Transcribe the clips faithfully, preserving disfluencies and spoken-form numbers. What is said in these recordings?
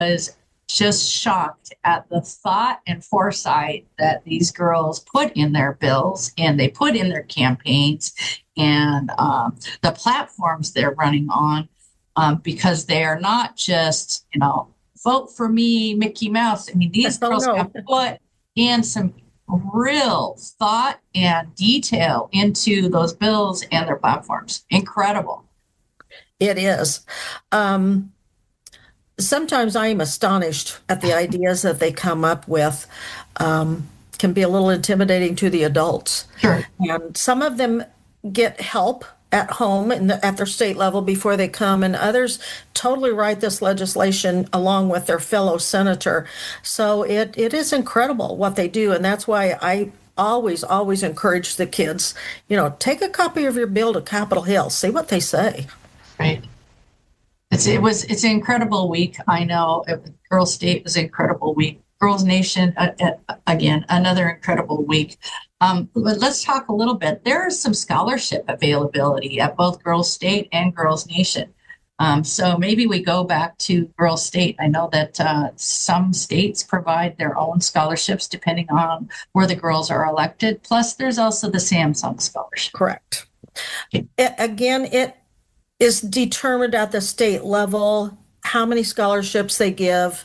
was just shocked at the thought and foresight that these girls put in their bills and they put in their campaigns and um, the platforms they're running on, um, because they are not just, you know, vote for me, Mickey Mouse. I mean, these Oh, girls no. have put in some real thought and detail into those bills and their platforms. Incredible. It is. Um, sometimes I am astonished at the ideas that they come up with. Um, can be a little intimidating to the adults. Sure. And some of them get help at home and at their state level before they come, and others totally write this legislation along with their fellow senator. So it, it is incredible what they do, and that's why I always, always encourage the kids, you know, take a copy of your bill to Capitol Hill, see what they say. Right. It's, it was, it's an incredible week. I know it, Girls State was an incredible week. Girls Nation, uh, uh, again, another incredible week. Um, but let's talk a little bit. There is some scholarship availability at both Girls State and Girls Nation. Um, so maybe we go back to Girls State. I know that uh, some states provide their own scholarships depending on where the girls are elected. Plus, there's also the Samsung Scholarship. Correct. Okay. It, again, it is determined at the state level how many scholarships they give,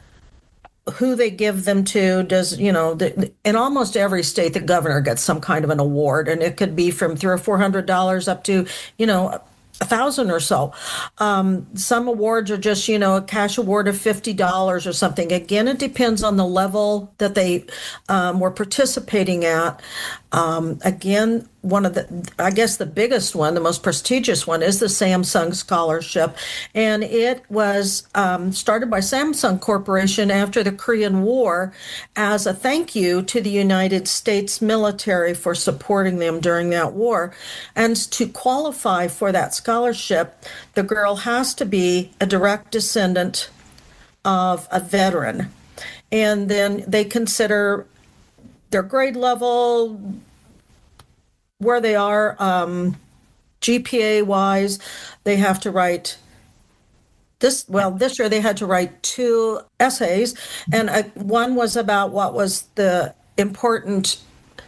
who they give them to. Does, you know, the, in almost every state, the governor gets some kind of an award, and it could be from three or four hundred dollars up to, you know, a thousand or so. Um, some awards are just, you know, a cash award of fifty dollars or something. Again, it depends on the level that they um, were participating at. Um, again, one of the, I guess the biggest one, the most prestigious one, is the Samsung Scholarship. And it was um, started by Samsung Corporation after the Korean War as a thank you to the United States military for supporting them during that war. And to qualify for that scholarship, the girl has to be a direct descendant of a veteran. And then they consider their grade level, where they are, um, G P A wise. They have to write this, well, this year they had to write two essays, and uh, one was about what was the important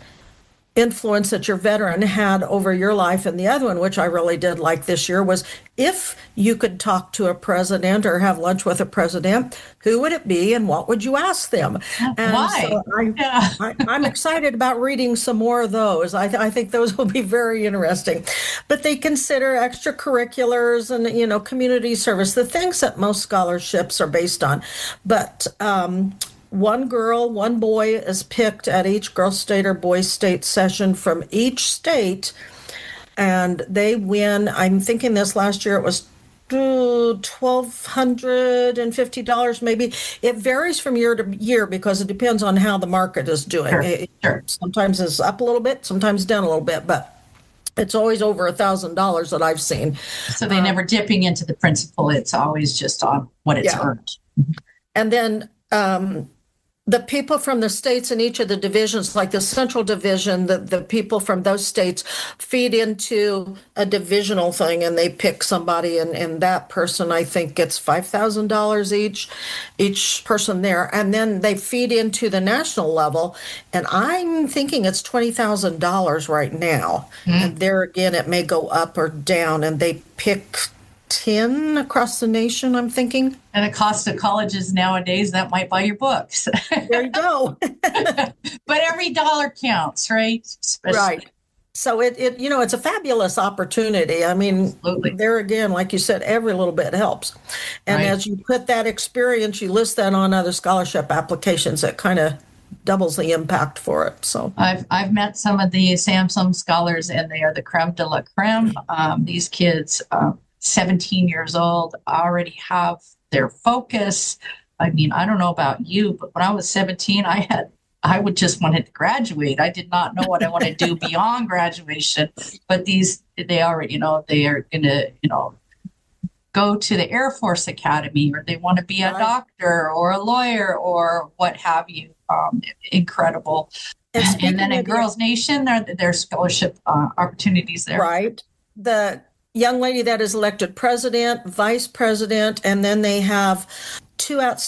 influence that your veteran had over your life, and the other one, which I really did like this year, was if you could talk to a president or have lunch with a president, who would it be and what would you ask them? And Why? So I, Yeah. I, I'm excited about reading some more of those. I, I think those will be very interesting. But they consider extracurriculars and, you know, community service, the things that most scholarships are based on. But um, one girl, one boy is picked at each Girls State or Boys State session from each state, and they win. I'm thinking this last year it was one thousand two hundred fifty dollars maybe. It varies from year to year because it depends on how the market is doing. Sure, It, sure. Sometimes it's up a little bit, sometimes down a little bit, but it's always over a thousand dollars that I've seen. So they're um, never dipping into the principal. It's always just on what it's yeah. earned. And then um, the people from the states in each of the divisions, like the central division, the, the people from those states feed into a divisional thing, and they pick somebody, and, and that person, I think, gets five thousand dollars each, each person there. And then they feed into the national level, and I'm thinking it's twenty thousand dollars right now. Mm-hmm. And there again, it may go up or down, and they pick ten across the nation, I'm thinking. And the cost of colleges nowadays, that might buy your books. There you go. But every dollar counts, right? Especially. Right. So it, it, you know, it's a fabulous opportunity. I mean, Absolutely. There again, like you said, every little bit helps. And right. As you put that experience, you list that on other scholarship applications, it kind of doubles the impact for it. So I've I've met some of the Samsung scholars, and they are the creme de la creme. Um, these kids, um, seventeen years old, already have their focus. I mean, I don't know about you, but when I was seventeen, I had, I would just wanted to graduate. I did not know what I want to do beyond graduation, but these, they are, you know, they are going to, you know, go to the Air Force Academy, or they want to be a doctor or a lawyer or what have you. Um, incredible. And, and then in Girls Nation, there, there's scholarship uh, opportunities there. Right. The young lady that is elected president, vice president, and then they have two outstanding